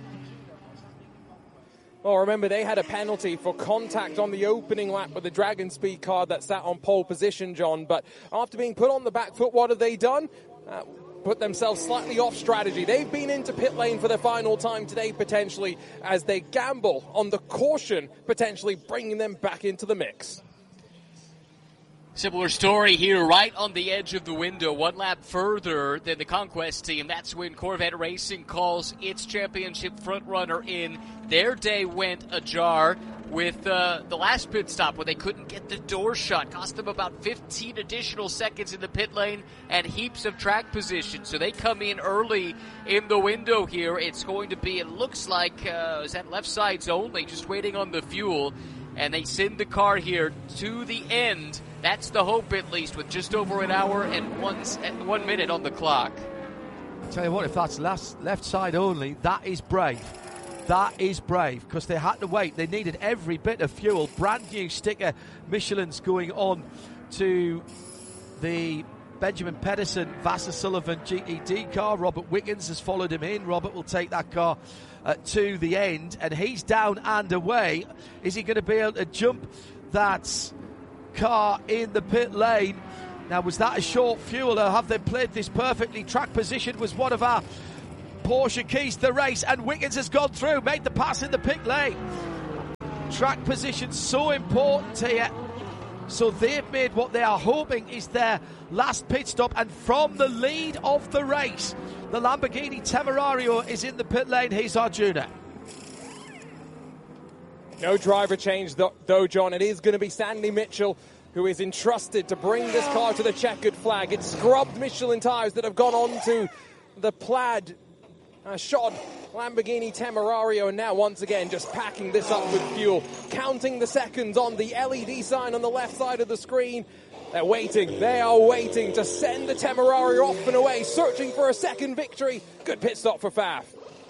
Well, remember, they had a penalty for contact on the opening lap with the Dragon Speed car that sat on pole position, John. But after being put on the back foot, what have they done? Uh, put themselves slightly off strategy. They've been into pit lane for the final time today, potentially, as they gamble on the caution, potentially bringing them back into the mix. Similar story here, right on the edge of the window, one lap further than the Conquest team. That's when Corvette Racing calls its championship frontrunner in. Their day went ajar with uh, the last pit stop where they couldn't get the door shut. Cost them about fifteen additional seconds in the pit lane and heaps of track position. So they come in early in the window here. It's going to be, it looks like, uh, is that left sides only, just waiting on the fuel. And they send the car here to the end. That's the hope, at least, with just over an hour and one one minute on the clock. I tell you what, if that's last, left side only, that is brave. That is brave, because they had to wait. They needed every bit of fuel. Brand new sticker Michelin's going on to the Benjamin Pedersen, Vassar Sullivan G T D car. Robert Wiggins has followed him in. Robert will take that car uh, to the end, and he's down and away. Is he going to be able to jump that car in the pit lane? Now, was that a short fuel, or have they played this perfectly? Track position was one of our Porsche keys to the race, and Wiggins has gone through, made the pass in the pit lane. Track position so important here. So they've made what they are hoping is their last pit stop, and from the lead of the race, the Lamborghini Temerario is in the pit lane. Here's Arjuna. No driver change though, though, John. It is going to be Sandy Mitchell who is entrusted to bring this car to the checkered flag. It's scrubbed Michelin tyres that have gone on to the plaid uh, shod Lamborghini Temerario, and now once again just packing this up with fuel, counting the seconds on the L E D sign on the left side of the screen. They're waiting, they are waiting to send the Temerario off and away, searching for a second victory. Good pit stop for Faf.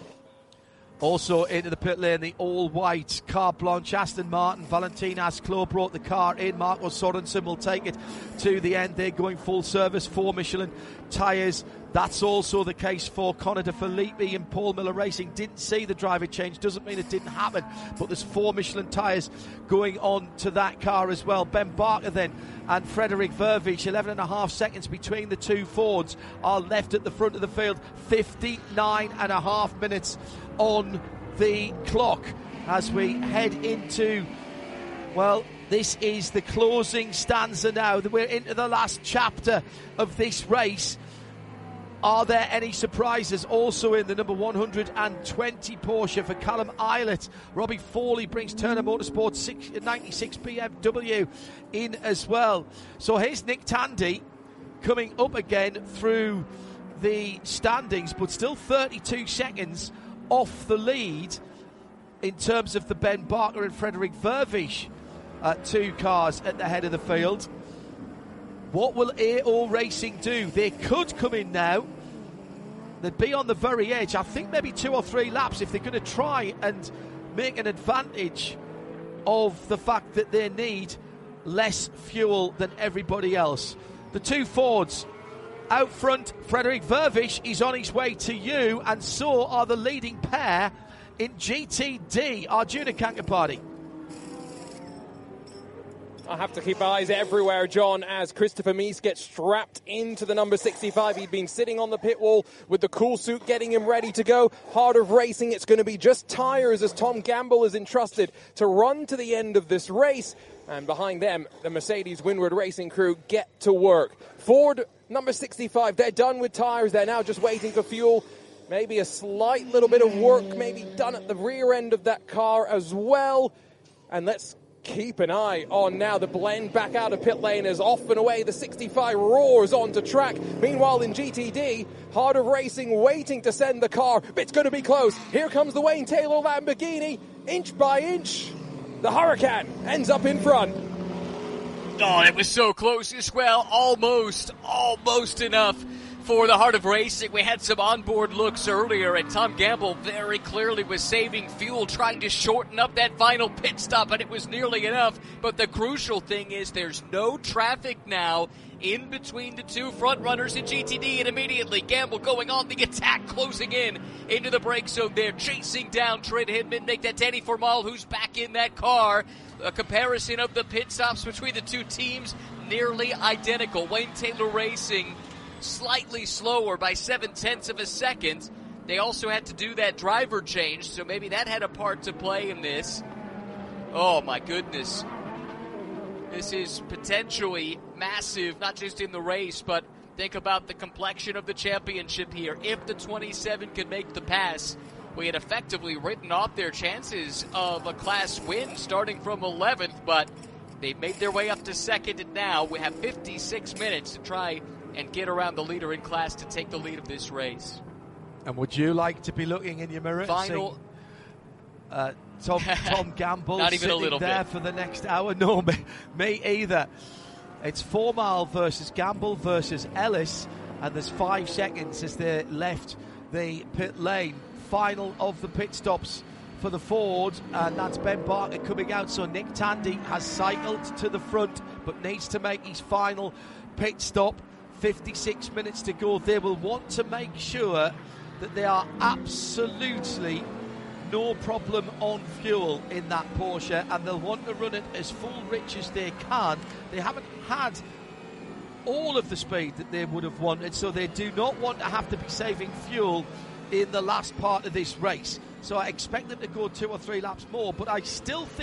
Also into the pit lane, the all-white Carte Blanche Aston Martin. Valentin Asclo brought the car in. Marco Sorensen will take it to the end. They're going full service for Michelin tyres. That's also the case for Connor De Filippi and Paul Miller Racing. Didn't see the driver change, doesn't mean it didn't happen, but there's four Michelin tyres going on to that car as well. Ben Barker then and Frederick Vervisch, eleven and a half seconds between the two Fords, are left at the front of the field. fifty-nine and a half minutes on the clock as we head into, well, this is the closing stanza now. We're into the last chapter of this race. Are there any surprises? Also in the number one hundred twenty Porsche for Callum Eilert. Robbie Foley brings Turner Motorsport ninety-six B M W in as well. So here's Nick Tandy coming up again through the standings, but still thirty-two seconds off the lead in terms of the Ben Barker and Frederick Vervisch uh, two cars at the head of the field. What will A O Racing do? They could come in now. They'd be on the very edge. I think maybe two or three laps if they're going to try and make an advantage of the fact that they need less fuel than everybody else. The two Fords out front, Frederick Vervisch is on his way to you, and so are the leading pair in G T D. Arjuna Kankapati. I have to keep eyes everywhere, John, as Christopher Mies gets strapped into the number sixty-five. He'd been sitting on the pit wall with the cool suit getting him ready to go. Heart of Racing, it's going to be just tyres as Tom Gamble is entrusted to run to the end of this race. And behind them, the Mercedes Windward Racing crew get to work. Ford, number sixty-five, they're done with tyres. They're now just waiting for fuel. Maybe a slight little bit of work maybe done at the rear end of that car as well. And let's keep an eye on now the blend back out of pit lane as off and away the sixty-five roars onto track. Meanwhile in G T D, Heart of Racing waiting to send the car. It's going to be close. Here comes the Wayne Taylor Lamborghini. Inch by inch, the Huracan ends up in front. Oh, it was so close as well. Almost, almost enough for the Heart of Racing. We had some onboard looks earlier, and Tom Gamble very clearly was saving fuel, trying to shorten up that final pit stop, and it was nearly enough. But the crucial thing is there's no traffic now in between the two front runners in G T D, and immediately Gamble going on the attack, closing in into the brake zone there, chasing down Trent Hindman, make that Danny Formal, who's back in that car. A comparison of the pit stops between the two teams, nearly identical. Wayne Taylor Racing slightly slower by seven-tenths of a second. They also had to do that driver change, so maybe that had a part to play in this. Oh, my goodness. This is potentially massive, not just in the race, but think about the complexion of the championship here. If the twenty-seven could make the pass, we had effectively written off their chances of a class win starting from eleventh, but they've made their way up to second, and now we have fifty-six minutes to try and get around the leader in class to take the lead of this race. And would you like to be looking in your mirror Final. and seeing uh, Tom, Tom Gamble Not even sitting a little there bit. for the next hour? No, me, me either. It's Formal versus Gamble versus Ellis, and there's five seconds as they left the pit lane. Final of the pit stops for the Ford, and that's Ben Barker coming out. So Nick Tandy has cycled to the front, but needs to make his final pit stop fifty-six minutes to go. They will want to make sure that they are absolutely no problem on fuel in that Porsche, and they'll want to run it as full rich as they can. They haven't had all of the speed that they would have wanted, so they do not want to have to be saving fuel in the last part of this race. So I expect them to go two or three laps more, but I still think